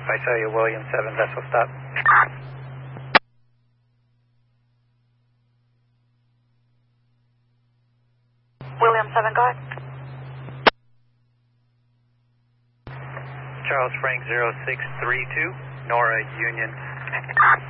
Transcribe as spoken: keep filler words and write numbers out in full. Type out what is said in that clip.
I saw you, William seven, vessel stop. William seven, go ahead. Charles Frank zero six three two, Nora Union.